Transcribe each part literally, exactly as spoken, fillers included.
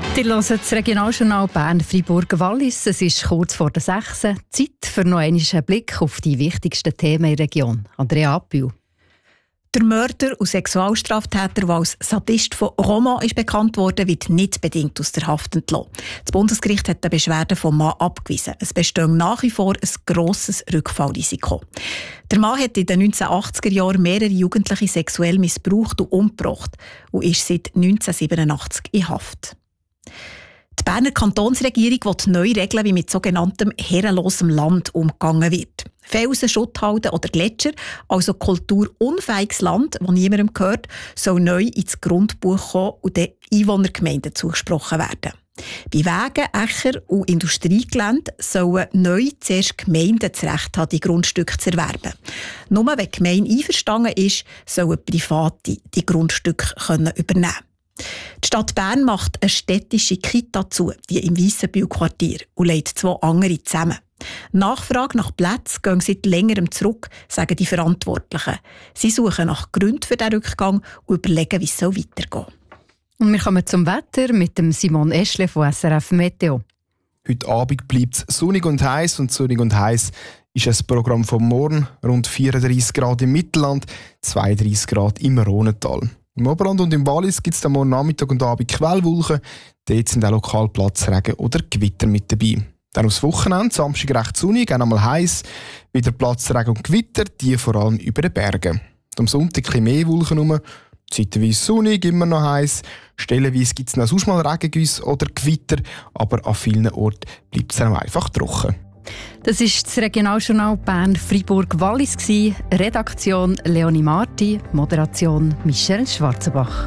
Ihr hört das Regionaljournal Bern-Freiburg-Wallis. Es ist kurz vor der sechs. Zeit für noch einen Blick auf die wichtigsten Themen in der Region. Andrea Appel. Der Mörder und Sexualstraftäter, der als Sadist von Roma ist bekannt wurde, wird nicht bedingt aus der Haft entlassen. Das Bundesgericht hat die Beschwerde vom Mann abgewiesen. Es besteht nach wie vor ein grosses Rückfallrisiko. Der Mann hat in den neunzehnhundertachtziger Jahren mehrere Jugendliche sexuell missbraucht und umgebracht und ist seit neunzehnhundertsiebenundachtzig in Haft. Die Berner Kantonsregierung will neu regeln, wie mit sogenanntem herrenlosem Land umgegangen wird. Felsen, Schutthalden oder Gletscher, also kulturunfähiges Land, das niemandem gehört, soll neu ins Grundbuch kommen und den Einwohnergemeinden zugesprochen werden. Bei Wegen, Äcker und Industriegelände sollen neu zuerst Gemeinden das Recht haben, die Grundstücke zu erwerben. Nur wenn die Gemeinde einverstanden ist, sollen Private die Grundstücke übernehmen können. Die Stadt Bern macht eine städtische Kita zu, die im Weissenbühl-Quartier, und legt zwei andere zusammen. Nachfrage nach Plätzen gehen seit längerem zurück, sagen die Verantwortlichen. Sie suchen nach Gründen für den Rückgang und überlegen, wie es weitergehen soll. Und wir kommen zum Wetter mit dem Simon Eschle von S R F Meteo. Heute Abend bleibt es sonnig und heiß und sonnig und heiß ist ein Programm vom Morgen. Rund vierunddreissig Grad im Mittelland, zweiunddreissig Grad im Rhonental. Im Oberland und im Wallis gibt es am Morgen Nachmittag und Abend Quellwolken. Dort sind auch lokal Platzregen oder Gewitter mit dabei. Dann aufs Wochenende, Samstag recht sonnig, auch einmal heiß. Wieder Platzregen und Gewitter, die vor allem über den Bergen. Und am Sonntag ein bisschen mehr Wolken rum. Zeitweise sonnig, immer noch heiß. Stellenweise gibt es noch sonst mal Regengüsse oder Gewitter, aber an vielen Orten bleibt es dann auch einfach trocken. Das war das Regionaljournal Bern-Freiburg-Wallis. Redaktion Leonie Marti, Moderation Michelle Schwarzenbach.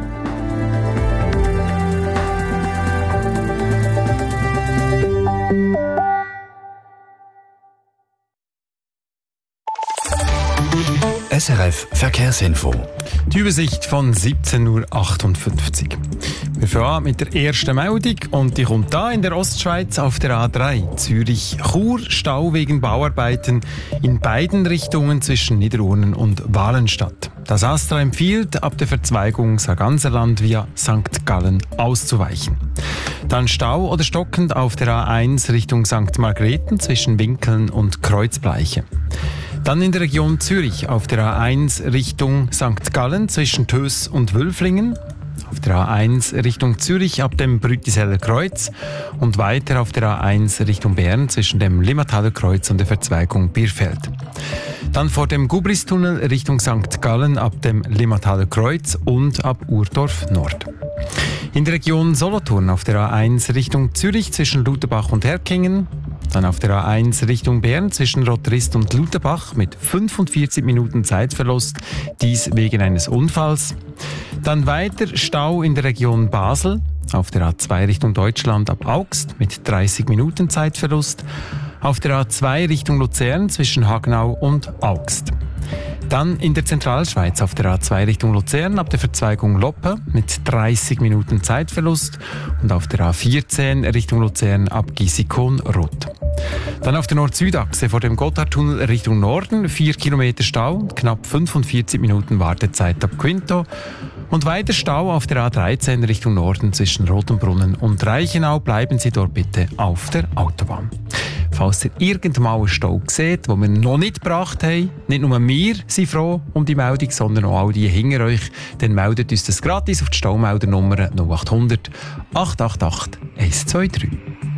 S R F Verkehrsinfo. Die Übersicht von siebzehn Uhr achtundfünfzig. Wir fangen mit der ersten Meldung und die kommt da in der Ostschweiz auf der A drei. Zürich-Chur, Stau wegen Bauarbeiten in beiden Richtungen zwischen Niederurnen und Walenstadt. Das Astra empfiehlt, ab der Verzweigung Sarganserland via Sankt Gallen auszuweichen. Dann Stau oder stockend auf der A eins Richtung Sankt Margrethen zwischen Winkeln und Kreuzbleiche. Dann in der Region Zürich auf der A eins Richtung Sankt Gallen zwischen Töss und Wülflingen. Auf der A eins Richtung Zürich ab dem Brütiseller Kreuz und weiter auf der A eins Richtung Bern zwischen dem Limmataler Kreuz und der Verzweigung Bierfeld. Dann vor dem Gubristunnel Richtung Sankt Gallen ab dem Limmataler Kreuz und ab Urdorf Nord. In der Region Solothurn auf der A eins Richtung Zürich zwischen Luterbach und Herkingen. Dann auf der A eins Richtung Bern zwischen Rotrist und Luterbach mit fünfundvierzig Minuten Zeitverlust, dies wegen eines Unfalls. Dann weiter Stau in der Region Basel, auf der A zwei Richtung Deutschland ab Augst mit dreißig Minuten Zeitverlust, auf der A zwei Richtung Luzern zwischen Hagenau und Augst. Dann in der Zentralschweiz auf der A zwei Richtung Luzern ab der Verzweigung Loppe mit dreißig Minuten Zeitverlust und auf der A vierzehn Richtung Luzern ab Gisikon-Roth. Dann auf der Nord-Süd-Achse vor dem Gotthardtunnel Richtung Norden vier Kilometer Stau und knapp fünfundvierzig Minuten Wartezeit ab Quinto. Und weiter Stau auf der A dreizehn Richtung Norden zwischen Rotenbrunnen und Reichenau. Bleiben Sie dort bitte auf der Autobahn. Falls ihr irgendwann einen Stau seht, den wir noch nicht gebracht haben, nicht nur wir sind froh um die Meldung, sondern auch all die hinter euch, dann meldet uns das gratis auf die Staumeldernummer null achthundert acht acht acht eins zwei drei.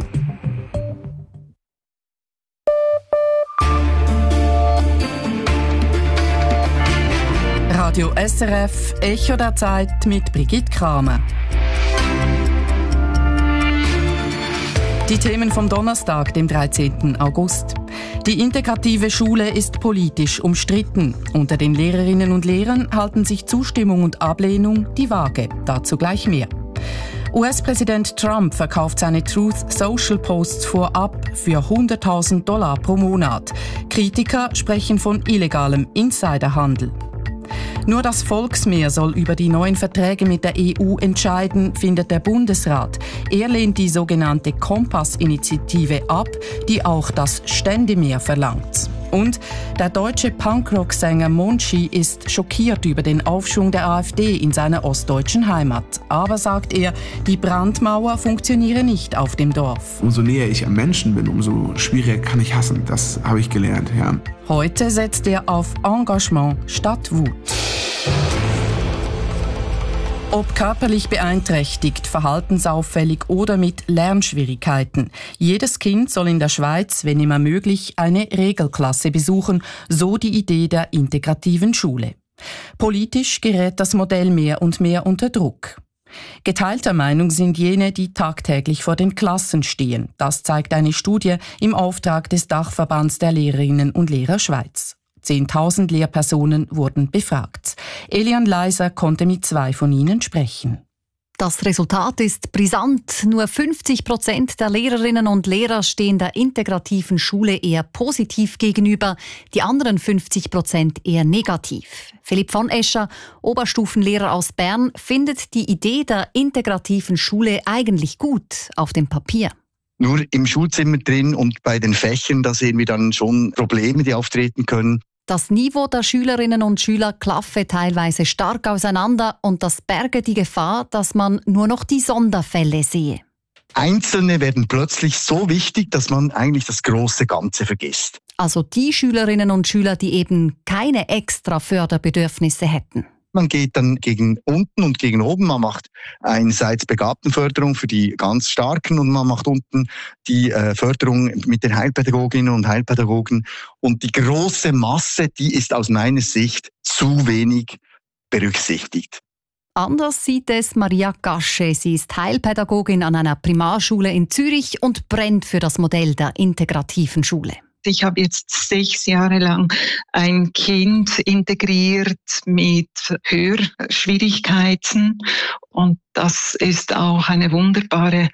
Radio S R F, Echo der Zeit mit Brigitte Kramer. Die Themen vom Donnerstag, dem dreizehnten August. Die integrative Schule ist politisch umstritten. Unter den Lehrerinnen und Lehrern halten sich Zustimmung und Ablehnung die Waage. Dazu gleich mehr. U S-Präsident Trump verkauft seine Truth Social Posts vorab für hunderttausend Dollar pro Monat. Kritiker sprechen von illegalem Insiderhandel. Nur das Volksmeer soll über die neuen Verträge mit der E U entscheiden, findet der Bundesrat. Er lehnt die sogenannte Kompass-Initiative ab, die auch das Ständemeer verlangt. Und der deutsche Punkrock-Sänger Monchi ist schockiert über den Aufschwung der AfD in seiner ostdeutschen Heimat. Aber, sagt er, die Brandmauer funktioniere nicht auf dem Dorf. Umso näher ich am Menschen bin, umso schwieriger kann ich hassen. Das habe ich gelernt, ja. Heute setzt er auf Engagement statt Wut. Ob körperlich beeinträchtigt, verhaltensauffällig oder mit Lernschwierigkeiten. Jedes Kind soll in der Schweiz, wenn immer möglich, eine Regelklasse besuchen, so die Idee der integrativen Schule. Politisch gerät das Modell mehr und mehr unter Druck. Geteilter Meinung sind jene, die tagtäglich vor den Klassen stehen. Das zeigt eine Studie im Auftrag des Dachverbands der Lehrerinnen und Lehrer Schweiz. zehntausend Lehrpersonen wurden befragt. Elian Leiser konnte mit zwei von ihnen sprechen. Das Resultat ist brisant. Nur fünfzig Prozent der Lehrerinnen und Lehrer stehen der integrativen Schule eher positiv gegenüber, die anderen fünfzig Prozent eher negativ. Philipp von Escher, Oberstufenlehrer aus Bern, findet die Idee der integrativen Schule eigentlich gut auf dem Papier. Nur im Schulzimmer drin und bei den Fächern, da sehen wir dann schon Probleme, die auftreten können. Das Niveau der Schülerinnen und Schüler klaffe teilweise stark auseinander und das berge die Gefahr, dass man nur noch die Sonderfälle sehe. Einzelne werden plötzlich so wichtig, dass man eigentlich das große Ganze vergisst. Also die Schülerinnen und Schüler, die eben keine extra Förderbedürfnisse hätten. Man geht dann gegen unten und gegen oben. Man macht einerseits Begabtenförderung für die ganz Starken und man macht unten die äh, Förderung mit den Heilpädagoginnen und Heilpädagogen. Und die große Masse, die ist aus meiner Sicht zu wenig berücksichtigt. Anders sieht es Maria Gasche. Sie ist Heilpädagogin an einer Primarschule in Zürich und brennt für das Modell der integrativen Schule. Ich habe jetzt sechs Jahre lang ein Kind integriert mit Hörschwierigkeiten und das ist auch eine wunderbare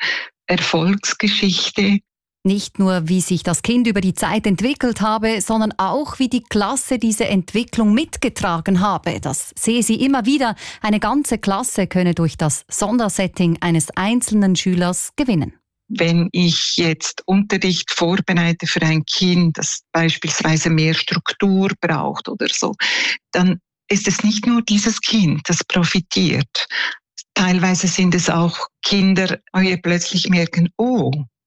Erfolgsgeschichte. Nicht nur, wie sich das Kind über die Zeit entwickelt habe, sondern auch, wie die Klasse diese Entwicklung mitgetragen habe. Das sehe sie immer wieder. Eine ganze Klasse könne durch das Sondersetting eines einzelnen Schülers gewinnen. Wenn ich jetzt Unterricht vorbereite für ein Kind, das beispielsweise mehr Struktur braucht oder so, dann ist es nicht nur dieses Kind, das profitiert. Teilweise sind es auch Kinder, die plötzlich merken, oh,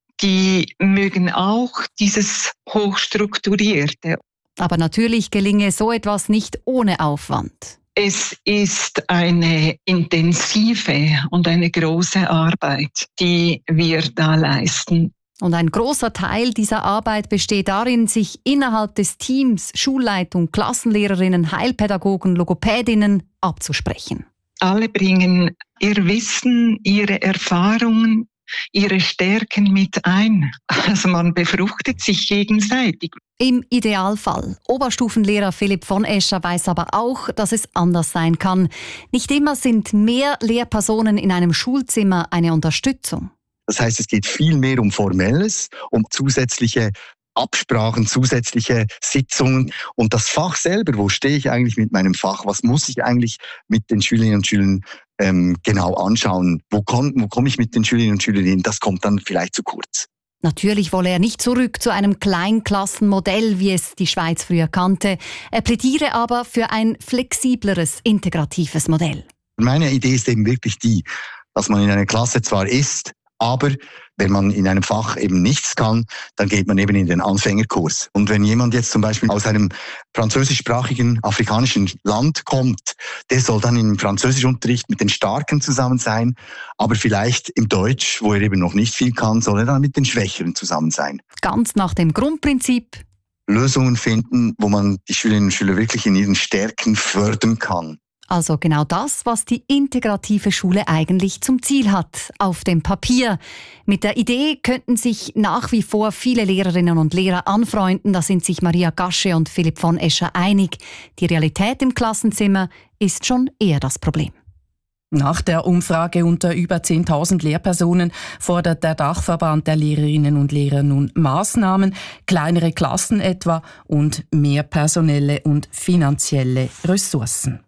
die mögen auch dieses Hochstrukturierte. Aber natürlich gelinge so etwas nicht ohne Aufwand. Es ist eine intensive und eine große Arbeit, die wir da leisten. Und ein großer Teil dieser Arbeit besteht darin, sich innerhalb des Teams, Schulleitung, Klassenlehrerinnen, Heilpädagogen, Logopädinnen abzusprechen. Alle bringen ihr Wissen, ihre Erfahrungen, ihre Stärken mit ein. Also man befruchtet sich gegenseitig. Im Idealfall. Oberstufenlehrer Philipp von Escher weiß aber auch, dass es anders sein kann. Nicht immer sind mehr Lehrpersonen in einem Schulzimmer eine Unterstützung. Das heißt, es geht viel mehr um Formelles, um zusätzliche Absprachen, zusätzliche Sitzungen und das Fach selber, wo stehe ich eigentlich mit meinem Fach, was muss ich eigentlich mit den Schülerinnen und Schülern ähm, genau anschauen, wo, komm, wo komme ich mit den Schülerinnen und Schülern hin, das kommt dann vielleicht zu kurz. Natürlich wolle er nicht zurück zu einem Kleinklassenmodell, wie es die Schweiz früher kannte. Er plädiere aber für ein flexibleres, integratives Modell. Meine Idee ist eben wirklich die, dass man in einer Klasse zwar ist, aber wenn man in einem Fach eben nichts kann, dann geht man eben in den Anfängerkurs. Und wenn jemand jetzt zum Beispiel aus einem französischsprachigen afrikanischen Land kommt, der soll dann im Französischunterricht mit den Starken zusammen sein, aber vielleicht im Deutsch, wo er eben noch nicht viel kann, soll er dann mit den Schwächeren zusammen sein. Ganz nach dem Grundprinzip: Lösungen finden, wo man die Schülerinnen und Schüler wirklich in ihren Stärken fördern kann. Also genau das, was die integrative Schule eigentlich zum Ziel hat, auf dem Papier. Mit der Idee könnten sich nach wie vor viele Lehrerinnen und Lehrer anfreunden, da sind sich Maria Gasche und Philipp von Escher einig. Die Realität im Klassenzimmer ist schon eher das Problem. Nach der Umfrage unter über zehntausend Lehrpersonen fordert der Dachverband der Lehrerinnen und Lehrer nun Maßnahmen, kleinere Klassen etwa und mehr personelle und finanzielle Ressourcen.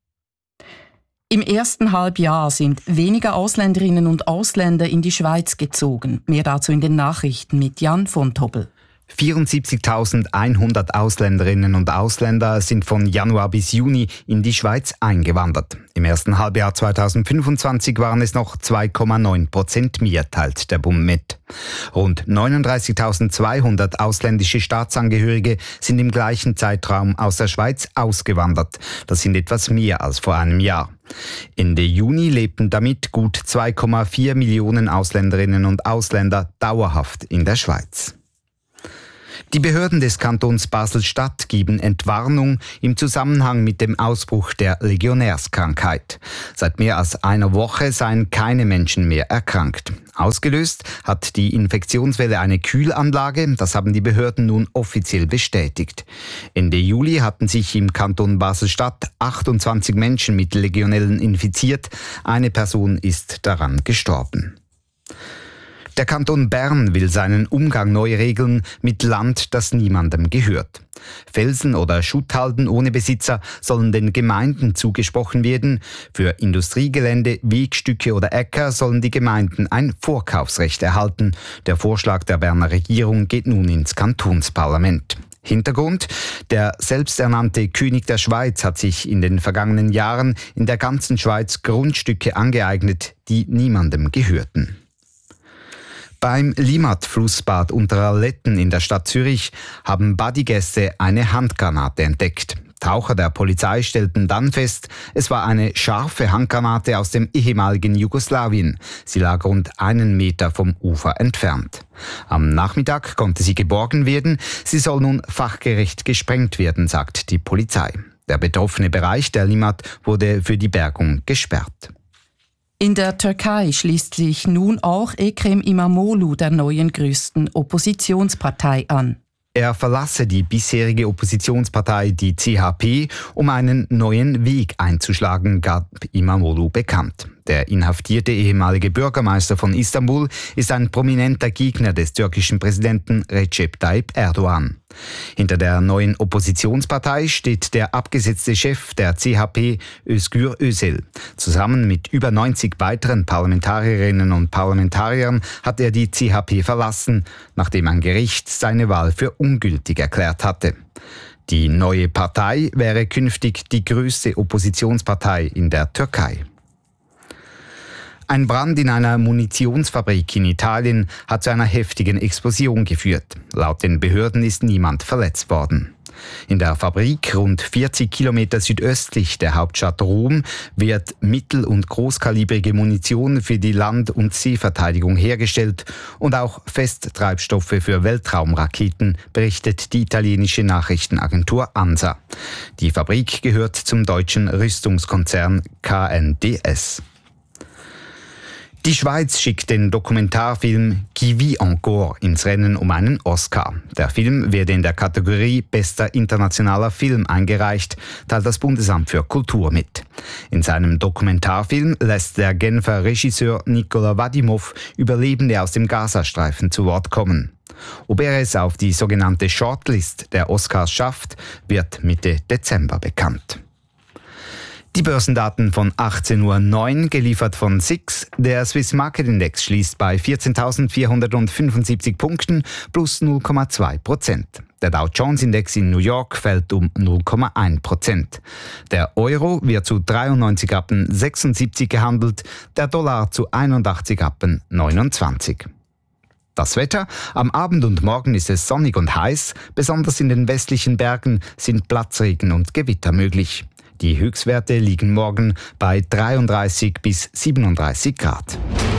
Im ersten Halbjahr sind weniger Ausländerinnen und Ausländer in die Schweiz gezogen. Mehr dazu in den Nachrichten mit Jan von Tobel. vierundsiebzigtausendeinhundert Ausländerinnen und Ausländer sind von Januar bis Juni in die Schweiz eingewandert. Im ersten Halbjahr zweitausendfünfundzwanzig waren es noch zwei Komma neun Prozent mehr, teilt der Bund mit. Rund neununddreißigtausendzweihundert ausländische Staatsangehörige sind im gleichen Zeitraum aus der Schweiz ausgewandert. Das sind etwas mehr als vor einem Jahr. Ende Juni lebten damit gut zwei Komma vier Millionen Ausländerinnen und Ausländer dauerhaft in der Schweiz. Die Behörden des Kantons Basel-Stadt geben Entwarnung im Zusammenhang mit dem Ausbruch der Legionärskrankheit. Seit mehr als einer Woche seien keine Menschen mehr erkrankt. Ausgelöst hat die Infektionswelle eine Kühlanlage, das haben die Behörden nun offiziell bestätigt. Ende Juli hatten sich im Kanton Basel-Stadt achtundzwanzig Menschen mit Legionellen infiziert. Eine Person ist daran gestorben. Der Kanton Bern will seinen Umgang neu regeln mit Land, das niemandem gehört. Felsen oder Schutthalden ohne Besitzer sollen den Gemeinden zugesprochen werden. Für Industriegelände, Wegstücke oder Äcker sollen die Gemeinden ein Vorkaufsrecht erhalten. Der Vorschlag der Berner Regierung geht nun ins Kantonsparlament. Hintergrund: Der selbsternannte König der Schweiz hat sich in den vergangenen Jahren in der ganzen Schweiz Grundstücke angeeignet, die niemandem gehörten. Beim Limmat-Flussbad Unteralletten in der Stadt Zürich haben Badegäste eine Handgranate entdeckt. Taucher der Polizei stellten dann fest, es war eine scharfe Handgranate aus dem ehemaligen Jugoslawien. Sie lag rund einen Meter vom Ufer entfernt. Am Nachmittag konnte sie geborgen werden. Sie soll nun fachgerecht gesprengt werden, sagt die Polizei. Der betroffene Bereich der Limmat wurde für die Bergung gesperrt. In der Türkei schließt sich nun auch Ekrem İmamoğlu der neuen größten Oppositionspartei an. Er verlasse die bisherige Oppositionspartei, die C H P, um einen neuen Weg einzuschlagen, gab İmamoğlu bekannt. Der inhaftierte ehemalige Bürgermeister von Istanbul ist ein prominenter Gegner des türkischen Präsidenten Recep Tayyip Erdogan. Hinter der neuen Oppositionspartei steht der abgesetzte Chef der C H P, Özgür Özel. Zusammen mit über neunzig weiteren Parlamentarierinnen und Parlamentariern hat er die C H P verlassen, nachdem ein Gericht seine Wahl für ungültig erklärt hatte. Die neue Partei wäre künftig die größte Oppositionspartei in der Türkei. Ein Brand in einer Munitionsfabrik in Italien hat zu einer heftigen Explosion geführt. Laut den Behörden ist niemand verletzt worden. In der Fabrik, rund vierzig Kilometer südöstlich der Hauptstadt Rom, wird mittel- und großkalibrige Munition für die Land- und Seeverteidigung hergestellt und auch Festtreibstoffe für Weltraumraketen, berichtet die italienische Nachrichtenagentur ANSA. Die Fabrik gehört zum deutschen Rüstungskonzern K N D S. Die Schweiz schickt den Dokumentarfilm Qui vit encore ins Rennen um einen Oscar. Der Film werde in der Kategorie Bester internationaler Film eingereicht, teilt das Bundesamt für Kultur mit. In seinem Dokumentarfilm lässt der Genfer Regisseur Nikola Vadimov Überlebende aus dem Gazastreifen zu Wort kommen. Ob er es auf die sogenannte Shortlist der Oscars schafft, wird Mitte Dezember bekannt. Die Börsendaten von achtzehn Uhr neun, geliefert von S I X. Der Swiss Market Index schließt bei vierzehntausendvierhundertfünfundsiebzig Punkten plus null Komma zwei Prozent. Der Dow Jones Index in New York fällt um null Komma eins Prozent. Der Euro wird zu dreiundneunzig Rappen sechsundsiebzig gehandelt, der Dollar zu einundachtzig Rappen neunundzwanzig. Das Wetter: Am Abend und Morgen ist es sonnig und heiß. Besonders in den westlichen Bergen sind Platzregen und Gewitter möglich. Die Höchstwerte liegen morgen bei dreiunddreißig bis siebenunddreißig Grad.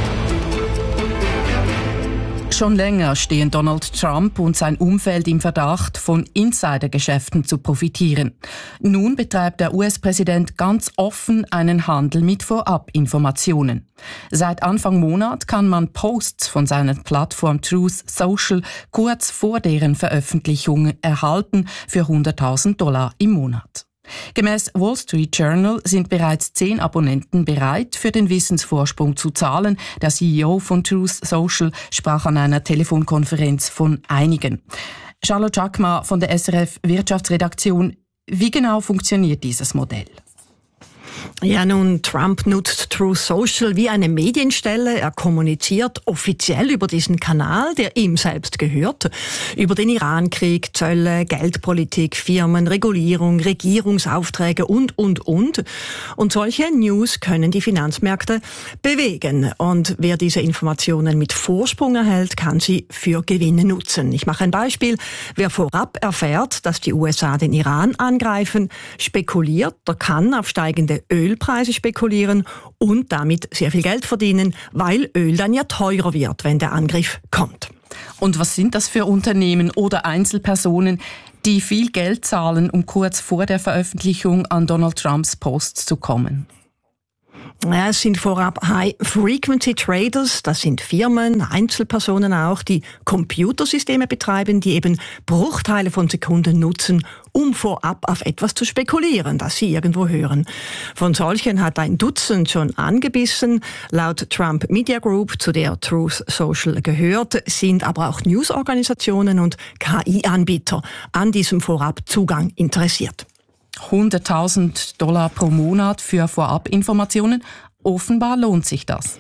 Schon länger stehen Donald Trump und sein Umfeld im Verdacht, von Insidergeschäften zu profitieren. Nun betreibt der U S-Präsident ganz offen einen Handel mit Vorabinformationen. Seit Anfang Monat kann man Posts von seiner Plattform Truth Social kurz vor deren Veröffentlichung erhalten für hunderttausend Dollar im Monat. Gemäß Wall Street Journal sind bereits zehn Abonnenten bereit, für den Wissensvorsprung zu zahlen. Der C E O von Truth Social sprach an einer Telefonkonferenz von einigen. Charlotte Jacquemart von der S R F Wirtschaftsredaktion. Wie genau funktioniert dieses Modell? Ja, nun, Trump nutzt Truth Social wie eine Medienstelle. Er kommuniziert offiziell über diesen Kanal, der ihm selbst gehört, über den Irankrieg, Zölle, Geldpolitik, Firmen, Regulierung, Regierungsaufträge und, und, und. Und solche News können die Finanzmärkte bewegen. Und wer diese Informationen mit Vorsprung erhält, kann sie für Gewinne nutzen. Ich mache ein Beispiel. Wer vorab erfährt, dass die U S A den Iran angreifen, spekuliert, der kann auf steigende Öl Ölpreise spekulieren und damit sehr viel Geld verdienen, weil Öl dann ja teurer wird, wenn der Angriff kommt. Und was sind das für Unternehmen oder Einzelpersonen, die viel Geld zahlen, um kurz vor der Veröffentlichung an Donald Trumps Posts zu kommen? Ja, es sind vorab High-Frequency-Traders, das sind Firmen, Einzelpersonen auch, die Computersysteme betreiben, die eben Bruchteile von Sekunden nutzen, um vorab auf etwas zu spekulieren, das sie irgendwo hören. Von solchen hat ein Dutzend schon angebissen. Laut Trump Media Group, zu der Truth Social gehört, sind aber auch Newsorganisationen und K I-Anbieter an diesem Vorabzugang interessiert. hunderttausend Dollar pro Monat für Vorabinformationen. Offenbar lohnt sich das.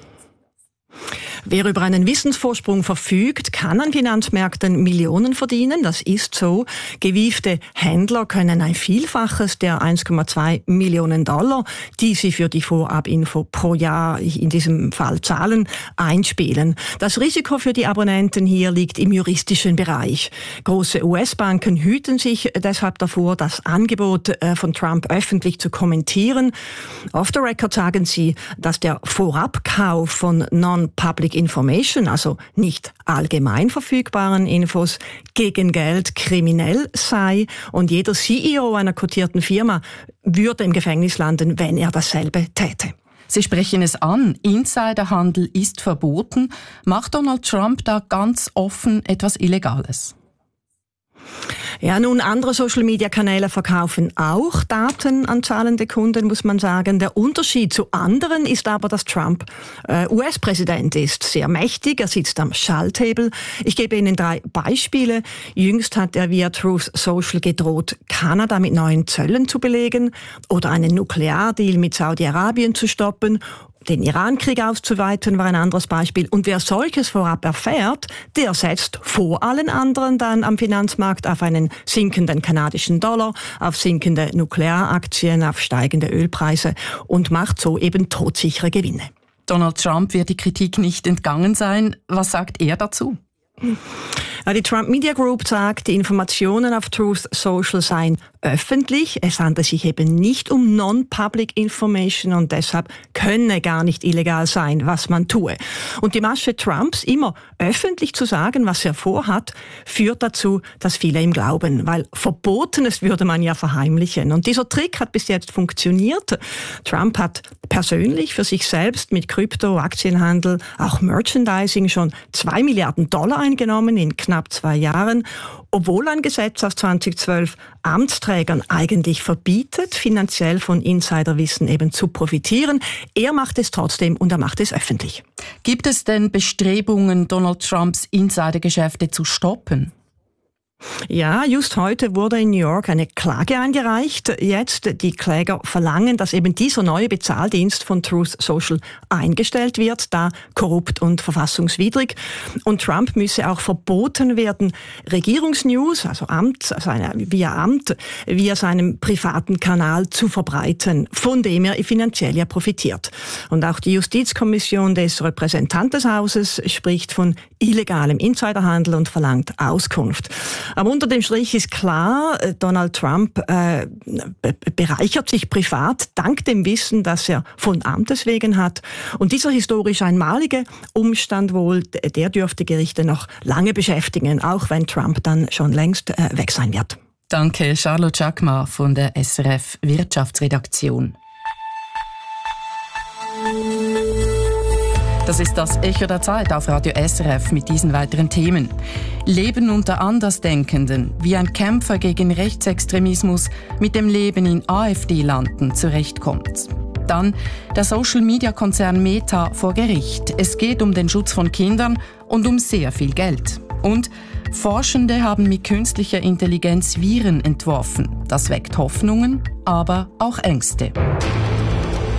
Wer über einen Wissensvorsprung verfügt, kann an Finanzmärkten Millionen verdienen. Das ist so. Gewiefte Händler können ein Vielfaches der eins Komma zwei Millionen Dollar, die sie für die Vorabinfo pro Jahr in diesem Fall zahlen, einspielen. Das Risiko für die Abonnenten hier liegt im juristischen Bereich. Große U S-Banken hüten sich deshalb davor, das Angebot von Trump öffentlich zu kommentieren. Off the record sagen sie, dass der Vorabkauf von Non-Public Information, also nicht allgemein verfügbaren Infos, gegen Geld kriminell sei und jeder C E O einer kotierten Firma würde im Gefängnis landen, wenn er dasselbe täte. Sie sprechen es an, Insiderhandel ist verboten. Macht Donald Trump da ganz offen etwas Illegales? Ja, nun, andere Social-Media-Kanäle verkaufen auch Daten an zahlende Kunden, muss man sagen. Der Unterschied zu anderen ist aber, dass Trump äh, U S-Präsident ist. Sehr mächtig, er sitzt am Schalthebel. Ich gebe Ihnen drei Beispiele. Jüngst hat er via Truth Social gedroht, Kanada mit neuen Zöllen zu belegen oder einen Nukleardeal mit Saudi-Arabien zu stoppen. Den Irankrieg auszuweiten war ein anderes Beispiel. Und wer solches vorab erfährt, der setzt vor allen anderen dann am Finanzmarkt auf einen sinkenden kanadischen Dollar, auf sinkende Nuklearaktien, auf steigende Ölpreise und macht so eben todsichere Gewinne. Donald Trump wird die Kritik nicht entgangen sein. Was sagt er dazu? Die Trump Media Group sagt, die Informationen auf Truth Social seien öffentlich. Es handelt sich eben nicht um Non-Public Information und deshalb könne gar nicht illegal sein, was man tue. Und die Masche Trumps, immer öffentlich zu sagen, was er vorhat, führt dazu, dass viele ihm glauben, weil Verbotenes würde man ja verheimlichen. Und dieser Trick hat bis jetzt funktioniert. Trump hat persönlich für sich selbst mit Krypto, Aktienhandel, auch Merchandising schon zwei Milliarden Dollar eingenommen in knapp zwei Jahren, obwohl ein Gesetz aus zweitausendzwölf Amtsträgern eigentlich verbietet, finanziell von Insiderwissen eben zu profitieren. Er macht es trotzdem und er macht es öffentlich. Gibt es denn Bestrebungen, Donald Trumps Insidergeschäfte zu stoppen? Ja, just heute wurde in New York eine Klage eingereicht. Jetzt die Kläger verlangen, dass eben dieser neue Bezahldienst von Truth Social eingestellt wird, da korrupt und verfassungswidrig. Und Trump müsse auch verboten werden, Regierungsnews, also Amt, also eine, via Amt, via seinem privaten Kanal zu verbreiten, von dem er finanziell ja profitiert. Und auch die Justizkommission des Repräsentanteshauses spricht von illegalem Insiderhandel und verlangt Auskunft. Aber unter dem Strich ist klar, Donald Trump äh, bereichert sich privat dank dem Wissen, das er von Amtes wegen hat. Und dieser historisch einmalige Umstand wohl, der dürfte Gerichte noch lange beschäftigen, auch wenn Trump dann schon längst äh, weg sein wird. Danke, Charlotte Jacquemart von der S R F Wirtschaftsredaktion. Das ist das Echo der Zeit auf Radio S R F mit diesen weiteren Themen. Leben unter Andersdenkenden, wie ein Kämpfer gegen Rechtsextremismus mit dem Leben in AfD-Landen zurechtkommt. Dann der Social-Media-Konzern Meta vor Gericht. Es geht um den Schutz von Kindern und um sehr viel Geld. Und Forschende haben mit künstlicher Intelligenz Viren entworfen. Das weckt Hoffnungen, aber auch Ängste.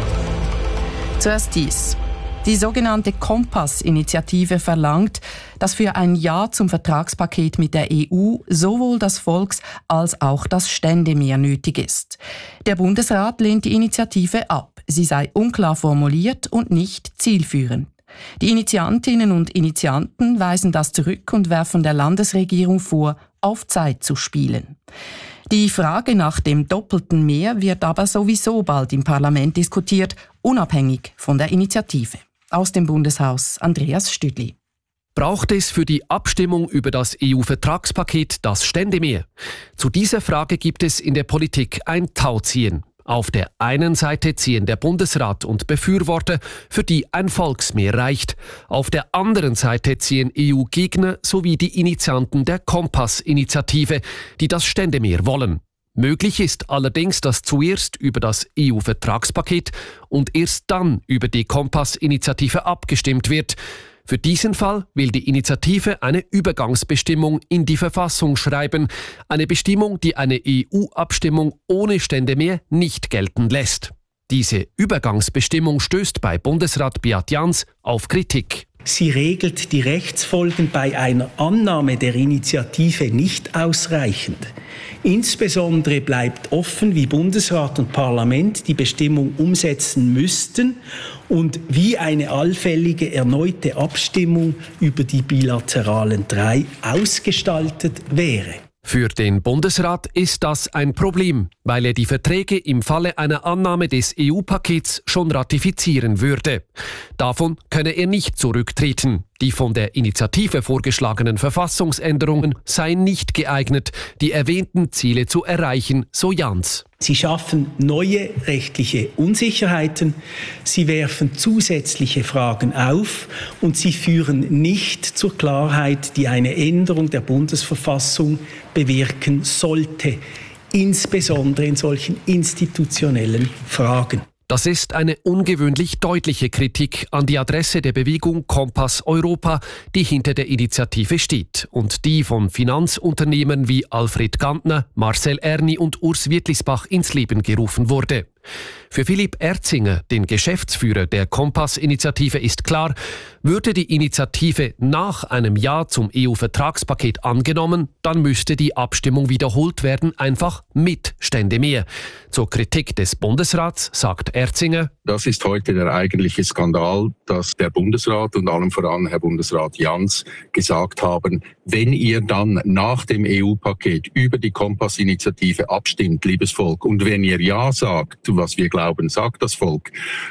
Zuerst dies. Die sogenannte Kompass-Initiative verlangt, dass für ein Ja zum Vertragspaket mit der E U sowohl das Volks- als auch das Ständemehr nötig ist. Der Bundesrat lehnt die Initiative ab. Sie sei unklar formuliert und nicht zielführend. Die Initiantinnen und Initianten weisen das zurück und werfen der Landesregierung vor, auf Zeit zu spielen. Die Frage nach dem doppelten Mehr wird aber sowieso bald im Parlament diskutiert, unabhängig von der Initiative. Aus dem Bundeshaus Andreas Stüdli. Braucht es für die Abstimmung über das E U-Vertragspaket das Ständemehr? Zu dieser Frage gibt es in der Politik ein Tauziehen. Auf der einen Seite ziehen der Bundesrat und Befürworter, für die ein Volksmehr reicht. Auf der anderen Seite ziehen E U-Gegner sowie die Initianten der Kompass-Initiative, die das Ständemehr wollen. Möglich ist allerdings, dass zuerst über das E U-Vertragspaket und erst dann über die Kompass-Initiative abgestimmt wird. Für diesen Fall will die Initiative eine Übergangsbestimmung in die Verfassung schreiben, eine Bestimmung, die eine E U-Abstimmung ohne Ständemehr nicht gelten lässt. Diese Übergangsbestimmung stößt bei Bundesrat Beat Jans auf Kritik. Sie regelt die Rechtsfolgen bei einer Annahme der Initiative nicht ausreichend. Insbesondere bleibt offen, wie Bundesrat und Parlament die Bestimmung umsetzen müssten und wie eine allfällige erneute Abstimmung über die bilateralen drei ausgestaltet wäre. Für den Bundesrat ist das ein Problem, weil er die Verträge im Falle einer Annahme des E U-Pakets schon ratifizieren würde. Davon könne er nicht zurücktreten. Die von der Initiative vorgeschlagenen Verfassungsänderungen seien nicht geeignet, die erwähnten Ziele zu erreichen, so Jans. Sie schaffen neue rechtliche Unsicherheiten, sie werfen zusätzliche Fragen auf und sie führen nicht zur Klarheit, die eine Änderung der Bundesverfassung bewirken sollte, insbesondere in solchen institutionellen Fragen. Das ist eine ungewöhnlich deutliche Kritik an die Adresse der Bewegung Kompass Europa, die hinter der Initiative steht und die von Finanzunternehmen wie Alfred Gantner, Marcel Erni und Urs Wittlisbach ins Leben gerufen wurde. Für Philipp Erzinger, den Geschäftsführer der Kompass-Initiative, ist klar, würde die Initiative nach einem Ja zum E U-Vertragspaket angenommen, dann müsste die Abstimmung wiederholt werden, einfach mit Ständemehr. Zur Kritik des Bundesrats sagt Erzinger: Das ist heute der eigentliche Skandal, dass der Bundesrat und allem voran Herr Bundesrat Jans gesagt haben, wenn ihr dann nach dem E U-Paket über die Kompass-Initiative abstimmt, liebes Volk, und wenn ihr Ja sagt, was wir glauben, sagt das Volk,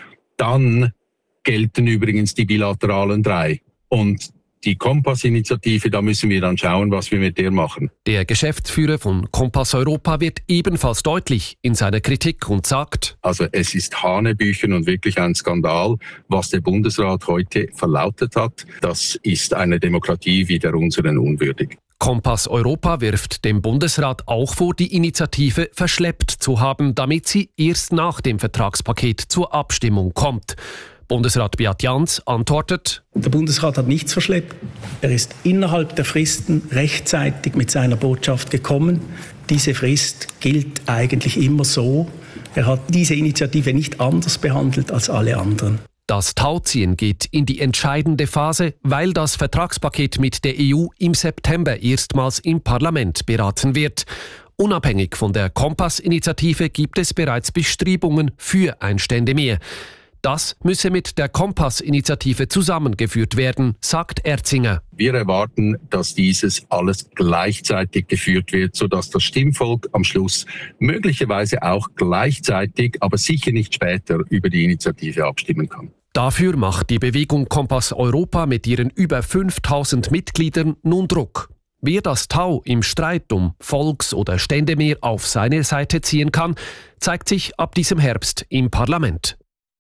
dann gelten übrigens die bilateralen drei. Und die Kompass-Initiative, da müssen wir dann schauen, was wir mit der machen. Der Geschäftsführer von Kompass Europa wird ebenfalls deutlich in seiner Kritik und sagt: Also es ist Hanebüchen und wirklich ein Skandal, was der Bundesrat heute verlautet hat. Das ist eine Demokratie wie der unseren unwürdig. Kompass Europa wirft dem Bundesrat auch vor, die Initiative verschleppt zu haben, damit sie erst nach dem Vertragspaket zur Abstimmung kommt. Bundesrat Beat Jans antwortet: Der Bundesrat hat nichts verschleppt. Er ist innerhalb der Fristen rechtzeitig mit seiner Botschaft gekommen. Diese Frist gilt eigentlich immer so. Er hat diese Initiative nicht anders behandelt als alle anderen. Das Tauziehen geht in die entscheidende Phase, weil das Vertragspaket mit der E U im September erstmals im Parlament beraten wird. Unabhängig von der Kompass-Initiative gibt es bereits Bestrebungen für ein Ständemehr. Das müsse mit der Kompass-Initiative zusammengeführt werden, sagt Erzinger. Wir erwarten, dass dieses alles gleichzeitig geführt wird, sodass das Stimmvolk am Schluss möglicherweise auch gleichzeitig, aber sicher nicht später, über die Initiative abstimmen kann. Dafür macht die Bewegung Kompass Europa mit ihren über fünftausend Mitgliedern nun Druck. Wer das Tau im Streit um Volks- oder Ständemehr auf seine Seite ziehen kann, zeigt sich ab diesem Herbst im Parlament.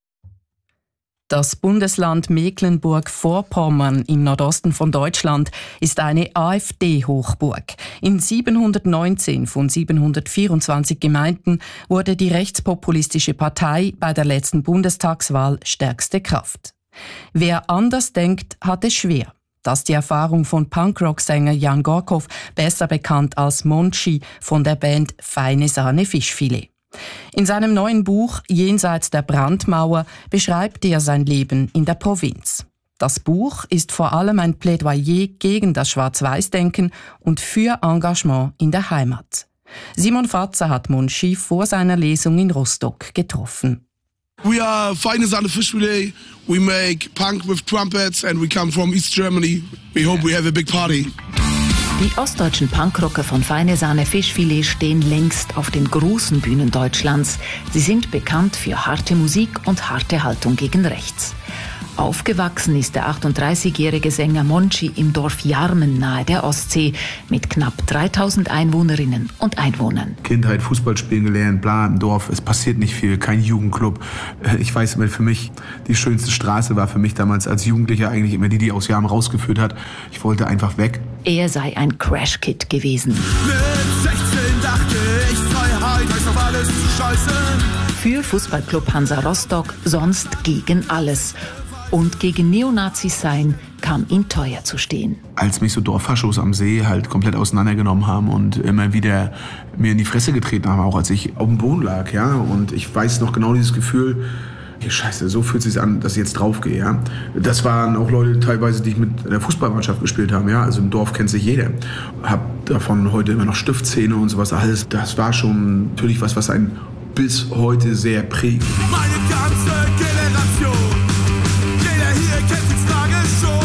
Das Bundesland Mecklenburg-Vorpommern im Nordosten von Deutschland ist eine AfD-Hochburg. In siebenhundertneunzehn von siebenhundertvierundzwanzig Gemeinden wurde die rechtspopulistische Partei bei der letzten Bundestagswahl stärkste Kraft. Wer anders denkt, hat es schwer. Das ist die Erfahrung von Punkrock-Sänger Jan Gorkow, besser bekannt als Monchi von der Band Feine Sahne Fischfilet. In seinem neuen Buch »Jenseits der Brandmauer« beschreibt er sein Leben in der Provinz. Das Buch ist vor allem ein Plädoyer gegen das Schwarz-Weiß-Denken und für Engagement in der Heimat. Simon Fatzer hat Monchi vor seiner Lesung in Rostock getroffen. We are Feine Sahne Fischfilet. We make punk with trumpets and we come from East Germany. We hope we have a big party. Die ostdeutschen Punkrocker von Feine Sahne Fischfilet stehen längst auf den großen Bühnen Deutschlands. Sie sind bekannt für harte Musik und harte Haltung gegen rechts. Aufgewachsen ist der achtunddreißigjährige Sänger Monchi im Dorf Jarmen nahe der Ostsee mit knapp dreitausend Einwohnerinnen und Einwohnern. Kindheit, Fußball spielen gelernt, bla, im Dorf, es passiert nicht viel, kein Jugendclub. Ich weiß, für mich die schönste Straße war für mich damals als Jugendlicher eigentlich immer die, die aus Jarmen rausgeführt hat. Ich wollte einfach weg. Er sei ein Crash-Kid gewesen. Mit sechzehn dachte ich, Freiheit heißt auf alles zu scheißen. Für Fußballclub Hansa Rostock, sonst gegen alles. Und gegen Neonazis sein kam ihm teuer zu stehen. Als mich so Dorffaschos am See halt komplett auseinandergenommen haben und immer wieder mir in die Fresse getreten haben, auch als ich auf dem Boden lag, ja. Und ich weiß noch genau dieses Gefühl, hey, scheiße, so fühlt es sich an, dass ich jetzt draufgehe, ja. Das waren auch Leute teilweise, die ich mit der Fußballmannschaft gespielt haben, ja. Also im Dorf kennt sich jeder. Hab davon heute immer noch Stiftzähne und sowas alles. Das war schon natürlich was, was einen bis heute sehr prägt. Meine ganze Generation. Hier kennt die Frage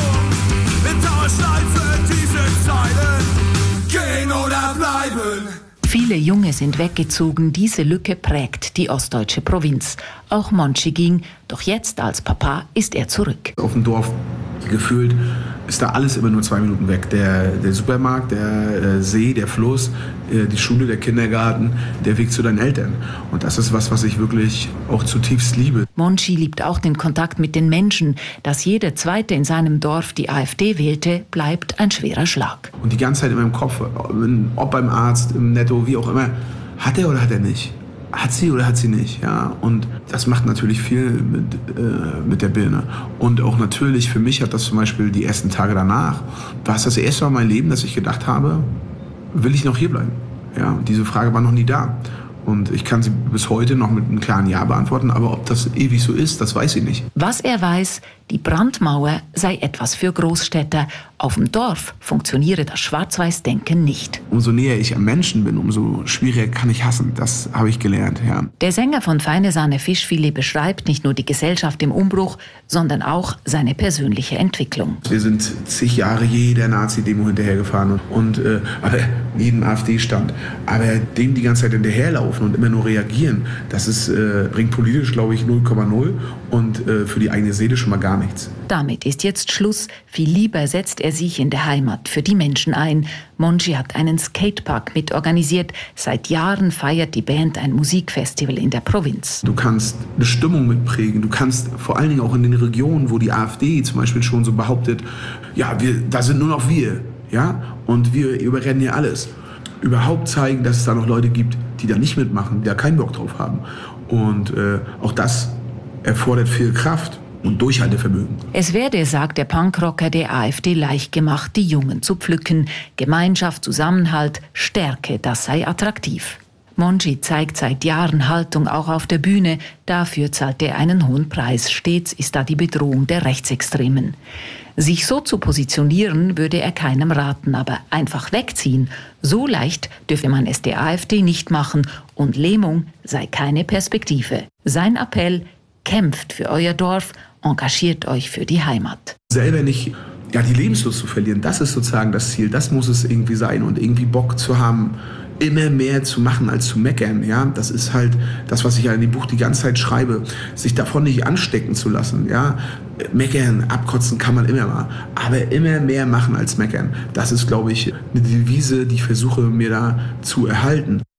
schon. In Dauerschleife diese Zeilen. Gehen oder bleiben. Viele Junge sind weggezogen. Diese Lücke prägt die ostdeutsche Provinz. Auch Monchi ging. Doch jetzt als Papa ist er zurück. Auf dem Dorf gefühlt ist da alles immer nur zwei Minuten weg. Der, der Supermarkt, der äh, See, der Fluss, äh, die Schule, der Kindergarten, der Weg zu deinen Eltern. Und das ist was, was ich wirklich auch zutiefst liebe. Monchi liebt auch den Kontakt mit den Menschen. Dass jeder Zweite in seinem Dorf die AfD wählte, bleibt ein schwerer Schlag. Und die ganze Zeit in meinem Kopf, ob beim Arzt, im Netto, wie auch immer, hat er oder hat er nicht? Hat sie oder hat sie nicht, ja. Und das macht natürlich viel mit, äh, mit der Birne. Und auch natürlich für mich hat das zum Beispiel die ersten Tage danach, war es das erste Mal in meinem Leben, dass ich gedacht habe, will ich noch hier bleiben? Ja, und diese Frage war noch nie da. Und ich kann sie bis heute noch mit einem klaren Ja beantworten, aber ob das ewig so ist, das weiß ich nicht. Was er weiß, die Brandmauer sei etwas für Großstädter. Auf dem Dorf funktioniere das Schwarz-Weiß-Denken nicht. Umso näher ich am Menschen bin, umso schwieriger kann ich hassen. Das habe ich gelernt, ja. Der Sänger von Feine Sahne Fischfilet beschreibt nicht nur die Gesellschaft im Umbruch, sondern auch seine persönliche Entwicklung. Wir sind zig Jahre jeder Nazi-Demo hinterhergefahren und, und äh, aber jedem AfD-Stand. Aber dem die ganze Zeit hinterherlaufen und immer nur reagieren, das ist, äh, bringt politisch, glaube ich, null Komma null und äh, für die eigene Seele schon mal gar nichts. Damit ist jetzt Schluss. Viel lieber setzt er sich in der Heimat für die Menschen ein. Monchi hat einen Skatepark mitorganisiert. Seit Jahren feiert die Band ein Musikfestival in der Provinz. Du kannst eine Stimmung mitprägen. Du kannst vor allen Dingen auch in den Regionen, wo die AfD zum Beispiel schon so behauptet, ja, wir, da sind nur noch wir, ja, und wir überrennen hier alles. Überhaupt zeigen, dass es da noch Leute gibt, die da nicht mitmachen, die da keinen Bock drauf haben. Und äh, auch das erfordert viel Kraft und Durchhaltevermögen. Es werde, sagt der Punkrocker, der AfD leicht gemacht, die Jungen zu pflücken. Gemeinschaft, Zusammenhalt, Stärke, das sei attraktiv. Monchi zeigt seit Jahren Haltung auch auf der Bühne. Dafür zahlt er einen hohen Preis. Stets ist da die Bedrohung der Rechtsextremen. Sich so zu positionieren, würde er keinem raten, aber einfach wegziehen. So leicht dürfe man es der AfD nicht machen und Lähmung sei keine Perspektive. Sein Appell: kämpft für euer Dorf, engagiert euch für die Heimat. Selber nicht ja, die Lebenslust zu verlieren, das ist sozusagen das Ziel, das muss es irgendwie sein und irgendwie Bock zu haben, immer mehr zu machen als zu meckern. Ja? Das ist halt das, was ich ja in dem Buch die ganze Zeit schreibe, sich davon nicht anstecken zu lassen. Ja? Meckern, abkotzen kann man immer mal, aber immer mehr machen als meckern. Das ist, glaube ich, eine Devise, die ich versuche mir da zu erhalten.